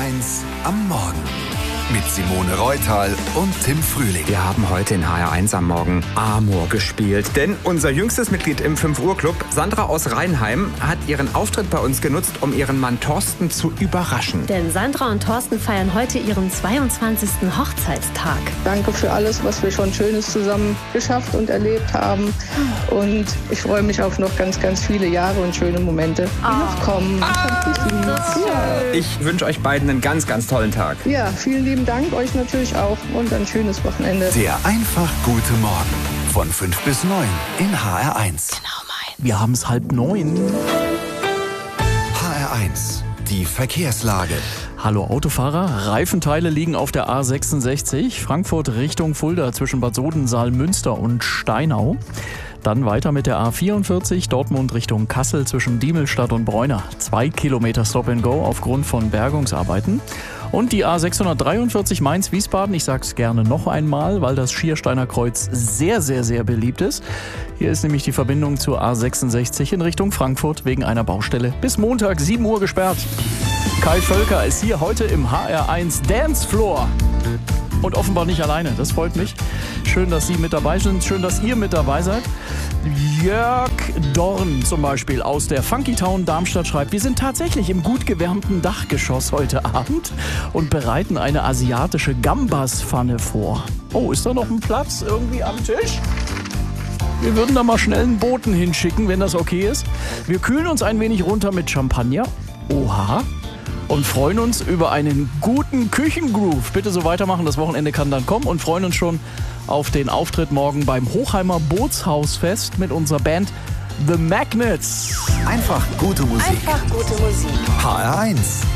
HR1 am Morgen. Mit Simone Reutal und Tim Frühling. Wir haben heute in HR1 am Morgen Amor gespielt. Denn unser jüngstes Mitglied im 5-Uhr-Club, Sandra aus Rheinheim, hat ihren Auftritt bei uns genutzt, um ihren Mann Thorsten zu überraschen. Denn Sandra und Thorsten feiern heute ihren 22. Hochzeitstag. Danke für alles, was wir schon Schönes zusammen geschafft und erlebt haben. Und ich freue mich auf noch ganz, ganz viele Jahre und schöne Momente, die noch kommen. Ich wünsche euch beiden einen ganz, ganz tollen Tag. Ja, vielen lieben Dank, euch natürlich auch und ein schönes Wochenende. Der einfach gute Morgen von 5 bis 9 in HR1. Genau meins. Wir haben es 8:30. HR1, die Verkehrslage. Hallo Autofahrer, Reifenteile liegen auf der A66, Frankfurt Richtung Fulda zwischen Bad Soden, Saalmünster und Steinau. Dann weiter mit der A44, Dortmund Richtung Kassel zwischen Diemelstadt und Bräuner. 2 Kilometer Stop and Go aufgrund von Bergungsarbeiten. Und die A643 Mainz-Wiesbaden, ich sag's gerne noch einmal, weil das Schiersteiner Kreuz sehr, sehr, sehr beliebt ist. Hier ist nämlich die Verbindung zur A66 in Richtung Frankfurt wegen einer Baustelle bis Montag 7 Uhr gesperrt. Kai Völker ist hier heute im HR1 Dancefloor. Und offenbar nicht alleine, das freut mich. Schön, dass Sie mit dabei sind, schön, dass ihr mit dabei seid. Jörg Dorn zum Beispiel aus der Funky Town Darmstadt schreibt, wir sind tatsächlich im gut gewärmten Dachgeschoss heute Abend und bereiten eine asiatische Gambas-Pfanne vor. Oh, ist da noch ein Platz irgendwie am Tisch? Wir würden da mal schnell einen Boten hinschicken, wenn das okay ist. Wir kühlen uns ein wenig runter mit Champagner. Oha. Und freuen uns über einen guten Küchengroove. Bitte so weitermachen, das Wochenende kann dann kommen und freuen uns schon auf den Auftritt morgen beim Hochheimer Bootshausfest mit unserer Band The Magnets. Einfach gute Musik. Einfach gute Musik. HR1.